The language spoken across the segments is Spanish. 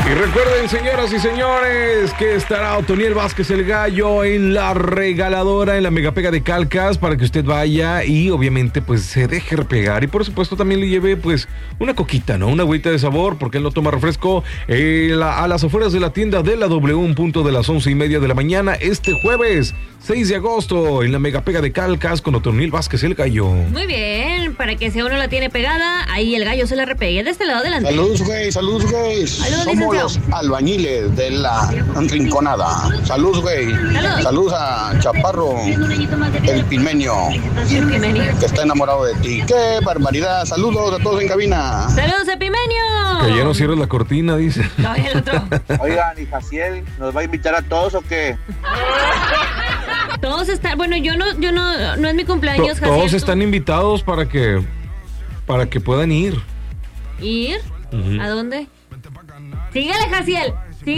Y recuerden, señoras y señores, que estará Otoniel Vázquez el Gallo en la regaladora, en la Megapega de Calcas, para que usted vaya y obviamente pues se deje repegar. Y por supuesto también le lleve pues una coquita, ¿no? Una agüita de sabor, porque él no toma refresco, a las afueras de la tienda de la W, un punto de las 11:30 de la mañana, este jueves 6 de agosto, en la Megapega de Calcas con Otoniel Vázquez el Gallo. Muy bien, para que si uno la tiene pegada, ahí el gallo se la repegue. De este lado, adelante. Saludos, güey, saludos, güey. Saludos, Somos licenciado. los albañiles de la Rinconada. Saludos, güey. Saludos. Saludos a Chaparro, el pimeño, que está enamorado de ti. ¡Qué barbaridad! Saludos a todos en cabina. ¡Saludos, Epimenio! Que ya no cierres la cortina, dice. No, el otro. Oigan, ¿y Jaciel nos va a invitar a todos o qué? Todos están, bueno, yo no es mi cumpleaños, Jaciel. Todos están invitados para que puedan ir. ¿Ir? Ujú. ¿A dónde? Síguele, Jaciel,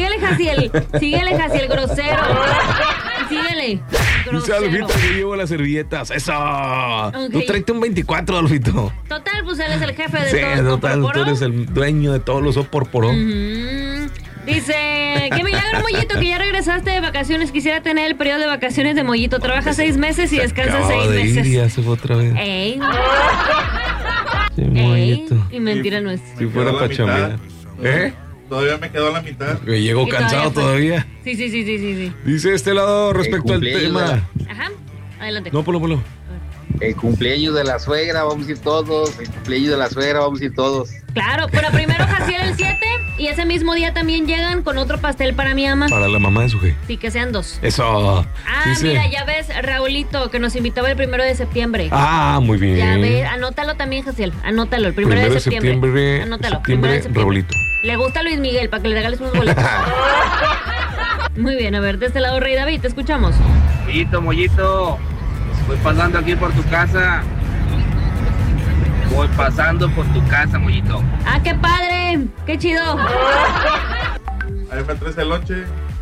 grosero. Síguele. Dice Alfito, yo llevo las servilletas. ¡Eso! Ok. Tú tráete un 24, Alfito. Total, pues él es el jefe de Sí, todo. total, tú eres el dueño de todos los Oporporó. Dice, qué milagro, Mollito, que ya regresaste de vacaciones. Quisiera tener el periodo de vacaciones de Mollito. Trabaja 6 meses y descansa Acaba 6 de ir meses. y ya se fue otra vez. Ey. Sí, Ey. Mollito. Y mentira no es. Si fuera Quedó la para chambear. mitad. Todavía me quedó la mitad. Que llego Y cansado todavía todavía. Sí. Dice este lado respecto al cumpleaños tema. Ajá. Adelante. No, Polo. El cumpleaños de la suegra, vamos a ir todos. El cumpleaños de la suegra, vamos a ir todos. Claro, pero primero Jaciel el 7 y ese mismo día también llegan con otro pastel para mi ama. Para la mamá de su jefe. Sí, que sean 2. Eso. Ah, Dice- mira, ya ves, Raulito, que nos invitaba el 1 de septiembre. Ah, muy bien. Ya ves, anótalo también, Jaciel. Anótalo, el 1 de septiembre. Anótalo, septiembre, 1 de septiembre. Raulito. Le gusta Luis Miguel, para que le regales unos boletos. Muy bien, a ver, de este lado, Rey David, te escuchamos. Mollito, voy pasando aquí por tu casa. Voy pasando por tu casa, Mollito. Ah, qué padre, qué chido. Ahí me traes el lonche.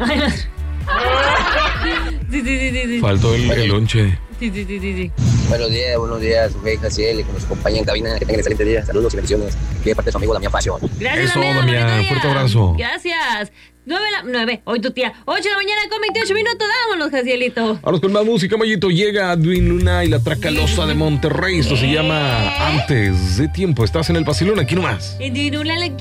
Sí. Faltó el lonche. Sí. Buenos días, su jefe Jaciel, que nos acompaña en cabina. Que tengan excelente día. Saludos y bendiciones. Que de parte de su amigo Damián Facio. Gracias, Eso, Damián. Damián, bonito día. fuerte abrazo. Gracias. 9, hoy tu tía. 8 de la mañana con 28 minutos. Vámonos, Jacielito. Ahora con más música, Mayito. Llega Edwin Luna y la Tracalosa de Monterrey. Esto se llama Antes de Tiempo. Estás en el Vacilón, aquí nomás. Y